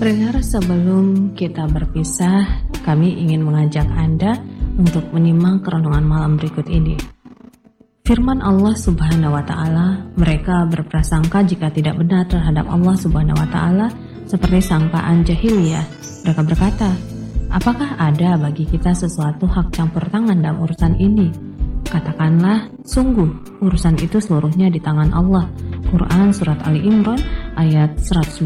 Pendengar, sebelum kita berpisah, kami ingin mengajak Anda untuk menyimak renungan malam berikut ini. Firman Allah Subhanahu wa Ta'ala, mereka berprasangka jika tidak benar terhadap Allah Subhanahu wa Ta'ala seperti sangkaan jahiliyah. Mereka berkata, apakah ada bagi kita sesuatu hak campur tangan dalam urusan ini? Katakanlah, sungguh urusan itu seluruhnya di tangan Allah. Quran Surat Ali Imran ayat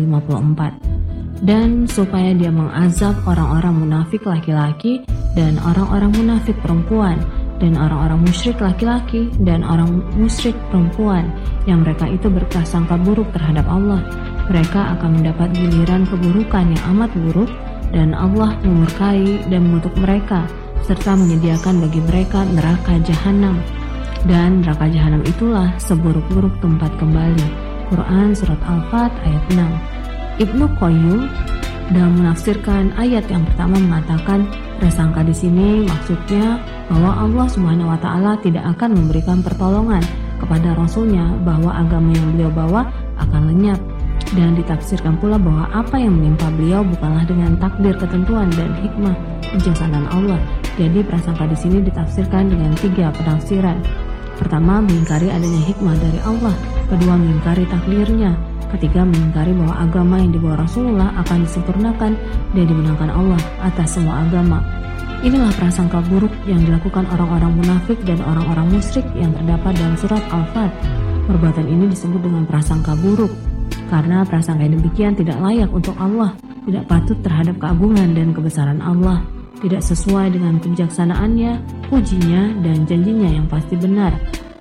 154. Dan supaya dia mengazab orang-orang munafik laki-laki dan orang-orang munafik perempuan, dan orang-orang musyrik laki-laki dan orang musyrik perempuan yang mereka itu berprasangka buruk terhadap Allah. Mereka akan mendapat giliran keburukan yang amat buruk, dan Allah memurkai dan mengutuk mereka serta menyediakan bagi mereka neraka jahanam. Dan neraka jahanam itulah seburuk-buruk tempat kembali. Quran Surat Al-Fat ayat 6. Ibnu Qayyim dalam menafsirkan ayat yang pertama mengatakan, prasangka di sini maksudnya bahwa Allah Subhanahu wa Ta'ala tidak akan memberikan pertolongan kepada Rasulnya, bahwa agama yang beliau bawa akan lenyap. Dan ditafsirkan pula bahwa apa yang menimpa beliau bukanlah dengan takdir, ketentuan, dan hikmah bijaksanaan Allah. Jadi prasangka di sini ditafsirkan dengan 3 penafsiran. Pertama, mengingkari adanya hikmah dari Allah. Kedua, mengingkari takdirnya. Ketiga, mengingkari bahwa agama yang dibawa Rasulullah akan disempurnakan dan dimenangkan Allah atas semua agama. Inilah prasangka buruk yang dilakukan orang-orang munafik dan orang-orang musyrik yang terdapat dalam surat Al-Fat. Perbuatan ini disebut dengan prasangka buruk, karena prasangka yang demikian tidak layak untuk Allah, tidak patut terhadap keagungan dan kebesaran Allah, tidak sesuai dengan kebijaksanaannya, pujinya, dan janjinya yang pasti benar.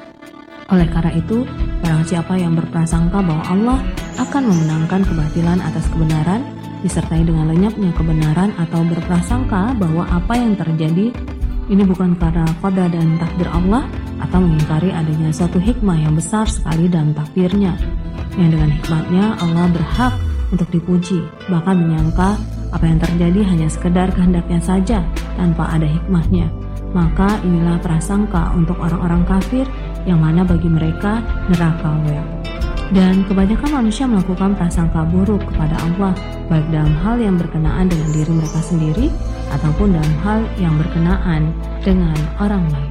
Oleh karena itu, barang siapa yang berprasangka bahwa Allah akan memenangkan kebatilan atas kebenaran, disertai dengan lenyapnya kebenaran, atau berprasangka bahwa apa yang terjadi ini bukan karena qada dan takdir Allah, atau mengingkari adanya suatu hikmah yang besar sekali dalam takdirnya, yang dengan hikmatnya Allah berhak untuk dipuji, bahkan menyangka apa yang terjadi hanya sekedar kehendaknya saja tanpa ada hikmahnya. Maka inilah prasangka untuk orang-orang kafir, yang mana bagi mereka neraka wel. Dan kebanyakan manusia melakukan prasangka buruk kepada Allah, baik dalam hal yang berkenaan dengan diri mereka sendiri ataupun dalam hal yang berkenaan dengan orang lain.